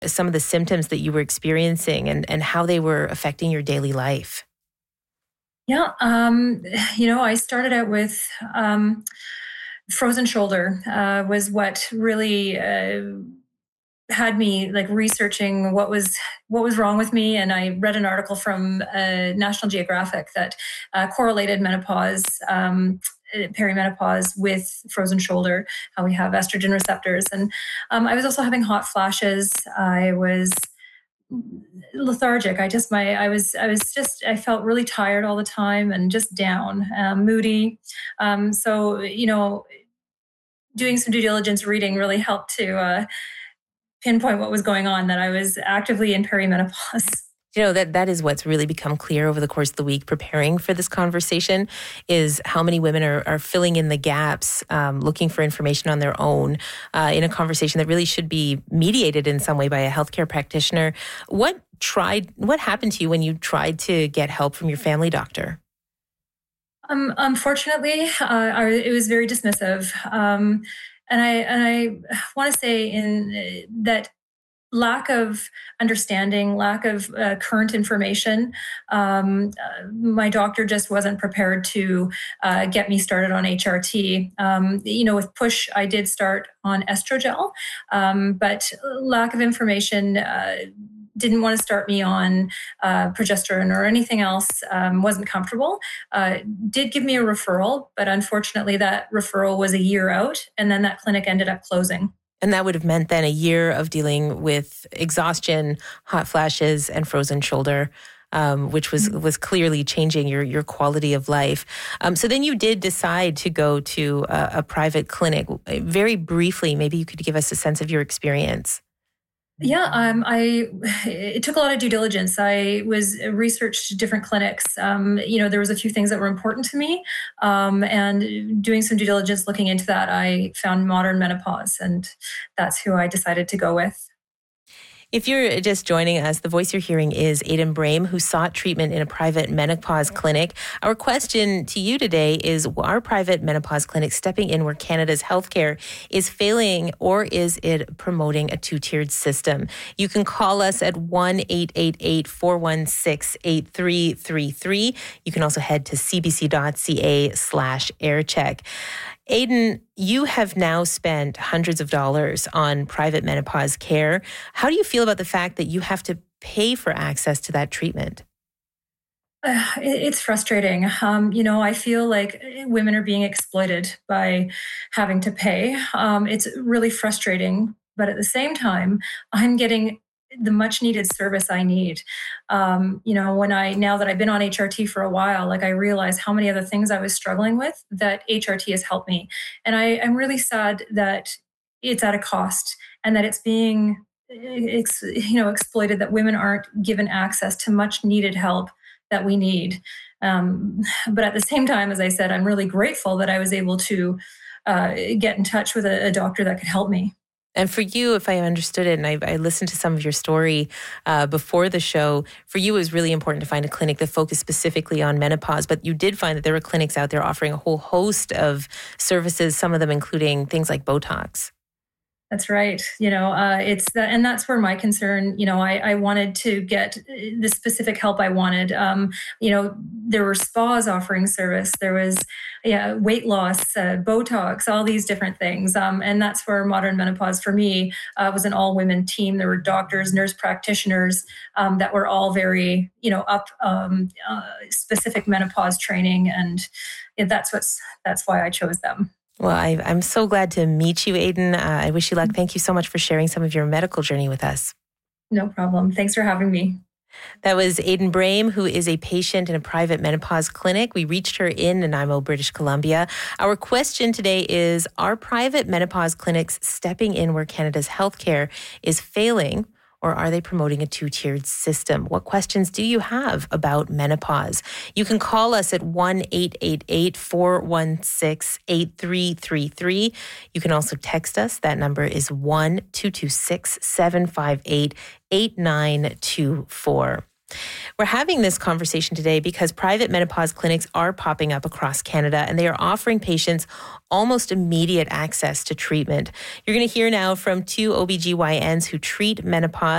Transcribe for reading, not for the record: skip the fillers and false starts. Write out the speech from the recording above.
some of the symptoms that you were experiencing and how they were affecting your daily life? Yeah, I started out with frozen shoulder was what really had me like researching what was wrong with me, and I read an article from National Geographic that correlated menopause. Perimenopause with frozen shoulder, how we have estrogen receptors. And I was also having hot flashes. I was lethargic. I felt really tired all the time and just down, moody. So, doing some due diligence reading really helped to pinpoint what was going on, that I was actively in perimenopause. That is what's really become clear over the course of the week preparing for this conversation, is how many women are filling in the gaps, looking for information on their own in a conversation that really should be mediated in some way by a healthcare practitioner. What happened to you when you tried to get help from your family doctor? Unfortunately, it was very dismissive. And I want to say in that lack of understanding, lack of current information. My doctor just wasn't prepared to get me started on HRT. With PUSH, I did start on estrogel, but lack of information. Didn't want to start me on progesterone or anything else, wasn't comfortable. Did give me a referral, but unfortunately that referral was a year out, and then that clinic ended up closing. And that would have meant then a year of dealing with exhaustion, hot flashes, and frozen shoulder, which was clearly changing your quality of life. So then you did decide to go to a private clinic. Very briefly, maybe you could give us a sense of your experience. Yeah, it took a lot of due diligence. I researched different clinics. There was a few things that were important to me, and doing some due diligence, looking into that, I found Modern Menopause, and that's who I decided to go with. If you're just joining us, the voice you're hearing is Aidan Brame, who sought treatment in a private menopause clinic. Our question to you today is, are private menopause clinics stepping in where Canada's healthcare is failing, or is it promoting a two-tiered system? You can call us at 1-888-416-8333. You can also head to cbc.ca/aircheck. Aidan, you have now spent hundreds of dollars on private menopause care. How do you feel about the fact that you have to pay for access to that treatment? It's frustrating. I feel like women are being exploited by having to pay. It's really frustrating. But at the same time, I'm getting the much needed service I need. Now that I've been on HRT for a while, like I realize how many other things I was struggling with that HRT has helped me. And I'm really sad that it's at a cost and that it's being, exploited, that women aren't given access to much needed help that we need. But at the same time, as I said, I'm really grateful that I was able to get in touch with a doctor that could help me. And for you, if I understood it, and I listened to some of your story before the show, for you it was really important to find a clinic that focused specifically on menopause, but you did find that there were clinics out there offering a whole host of services, some of them including things like Botox. That's right. It's that, and that's where my concern, I wanted to get the specific help I wanted. There were spas offering service. There was, weight loss, Botox, all these different things. And that's where Modern Menopause for me was an all women team. There were doctors, nurse practitioners that were all very, up specific menopause training. And that's why I chose them. Well, I'm so glad to meet you, Aidan. I wish you luck. Thank you so much for sharing some of your medical journey with us. No problem. Thanks for having me. That was Aidan Brame, who is a patient in a private menopause clinic. We reached her in Nanaimo, British Columbia. Our question today is, are private menopause clinics stepping in where Canada's healthcare is failing, or are they promoting a two-tiered system? What questions do you have about menopause? You can call us at 1-888-416-8333. You can also text us. That number is 1-226-758-8924. We're having this conversation today because private menopause clinics are popping up across Canada, and they are offering patients almost immediate access to treatment. You're going to hear now from two OBGYNs who treat menopause